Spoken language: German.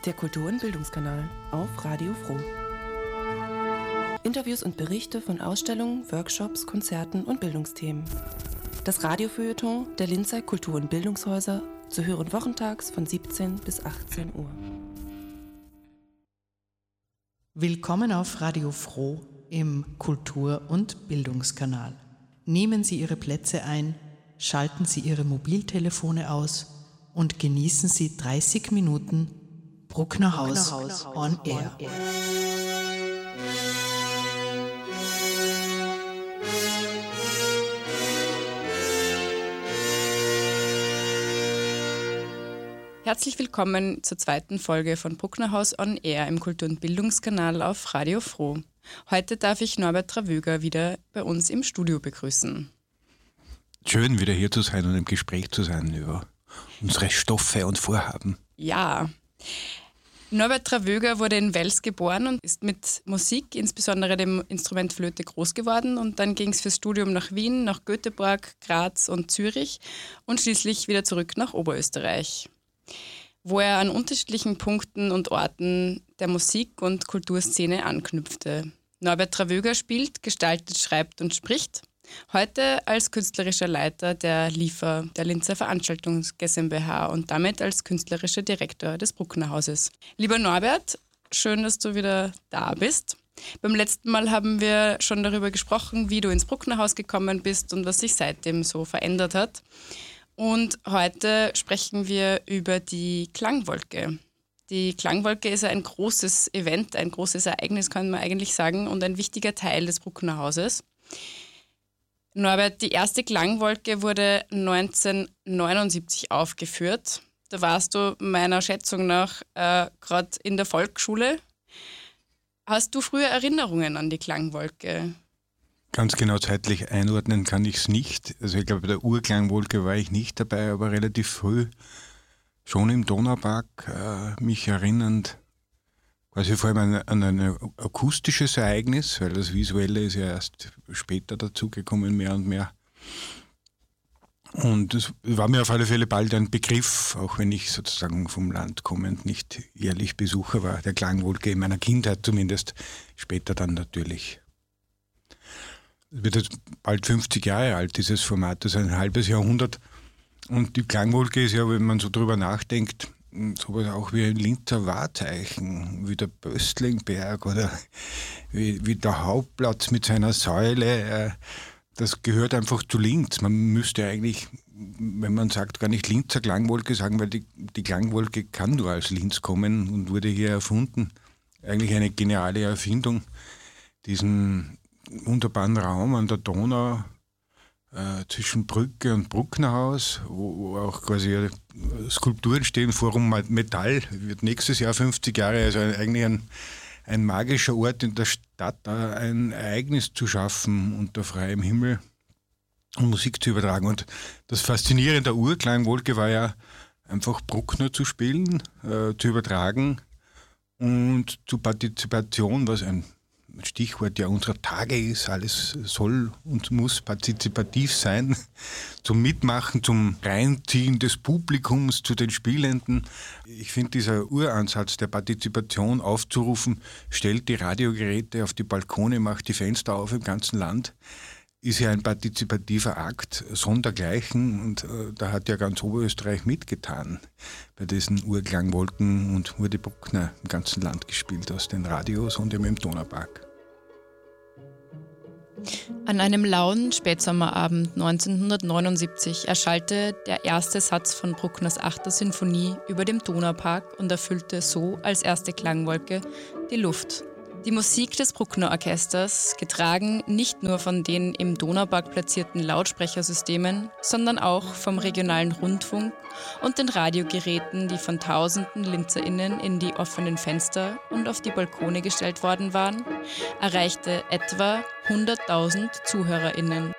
Der Kultur- und Bildungskanal auf Radio Froh. Interviews und Berichte von Ausstellungen, Workshops, Konzerten und Bildungsthemen. Das Radiofeuilleton der Linzer Kultur- und Bildungshäuser, zu hören wochentags von 17 bis 18 Uhr. Willkommen auf Radio Froh im Kultur- und Bildungskanal. Nehmen Sie Ihre Plätze ein, schalten Sie Ihre Mobiltelefone aus und genießen Sie 30 Minuten Brucknerhaus on Air. Herzlich willkommen zur zweiten Folge von Brucknerhaus on Air im Kultur- und Bildungskanal auf Radio Froh. Heute darf ich Norbert Travöger wieder bei uns im Studio begrüßen. Schön, wieder hier zu sein und im Gespräch zu sein über unsere Stoffe und Vorhaben. Ja, Norbert Travöger wurde in Wels geboren und ist mit Musik, insbesondere dem Instrument Flöte, groß geworden. Und dann ging es fürs Studium nach Wien, nach Göteborg, Graz und Zürich und schließlich wieder zurück nach Oberösterreich, wo er an unterschiedlichen Punkten und Orten der Musik- und Kulturszene anknüpfte. Norbert Travöger spielt, gestaltet, schreibt und spricht. Heute als künstlerischer Leiter der LIFA, der Linzer Veranstaltungs GmbH, und damit als künstlerischer Direktor des Brucknerhauses. Lieber Norbert, schön, dass du wieder da bist. Beim letzten Mal haben wir schon darüber gesprochen, wie du ins Brucknerhaus gekommen bist und was sich seitdem so verändert hat. Und heute sprechen wir über die Klangwolke. Die Klangwolke ist ein großes Event, ein großes Ereignis, kann man eigentlich sagen, und ein wichtiger Teil des Brucknerhauses. Norbert, die erste Klangwolke wurde 1979 aufgeführt. Da warst du meiner Schätzung nach gerade in der Volksschule. Hast du früher Erinnerungen an die Klangwolke? Ganz genau zeitlich einordnen kann ich es nicht. Also ich glaube, bei der Urklangwolke war ich nicht dabei, aber relativ früh schon im Donaupark mich erinnernd, quasi vor allem an ein akustisches Ereignis, weil das Visuelle ist ja erst später dazugekommen, mehr und mehr. Und es war mir auf alle Fälle bald ein Begriff, auch wenn ich sozusagen vom Land kommend nicht jährlich Besucher war, der Klangwolke in meiner Kindheit zumindest, später dann natürlich. Es wird jetzt bald 50 Jahre alt, dieses Format, das ist ein halbes Jahrhundert. Und die Klangwolke ist ja, wenn man so drüber nachdenkt, sowas auch wie ein Linzer Wahrzeichen, wie der Böstlingberg oder wie der Hauptplatz mit seiner Säule. Das gehört einfach zu Linz. Man müsste eigentlich, wenn man sagt, gar nicht Linzer Klangwolke sagen, weil die Klangwolke kann nur aus Linz kommen und wurde hier erfunden. Eigentlich eine geniale Erfindung, diesen wunderbaren Raum an der Donau zwischen Brücke und Brucknerhaus, wo auch quasi Skulpturen stehen. Forum Metall wird nächstes Jahr 50 Jahre, also eigentlich ein magischer Ort in der Stadt, ein Ereignis zu schaffen unter freiem Himmel und Musik zu übertragen. Und das Faszinierende der Urklangwolke war ja einfach Bruckner zu spielen, zu übertragen und zur Partizipation, was ein Stichwort ja unserer Tage ist, alles soll und muss partizipativ sein, zum Mitmachen, zum Reinziehen des Publikums zu den Spielenden. Ich finde, dieser Uransatz der Partizipation aufzurufen, stellt die Radiogeräte auf die Balkone, macht die Fenster auf im ganzen Land, ist ja ein partizipativer Akt sondergleichen, und da hat ja ganz Oberösterreich mitgetan bei diesen Urklangwolken und wurde Bruckner im ganzen Land gespielt, aus den Radios und im Donaupark. An einem lauen Spätsommerabend 1979 erschallte der erste Satz von Bruckners 8. Sinfonie über dem Donaupark und erfüllte so als erste Klangwolke die Luft. Die Musik des Bruckner-Orchesters, getragen nicht nur von den im Donaupark platzierten Lautsprechersystemen, sondern auch vom regionalen Rundfunk und den Radiogeräten, die von tausenden LinzerInnen in die offenen Fenster und auf die Balkone gestellt worden waren, erreichte etwa 100.000 ZuhörerInnen.